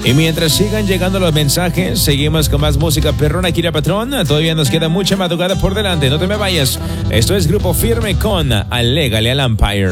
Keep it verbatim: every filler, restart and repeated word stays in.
Y mientras sigan llegando los mensajes, seguimos con más música perrona, Kira Patrón. Todavía nos queda mucha madrugada por delante, no te me vayas. Esto es Grupo Firme con Alégale al Empire.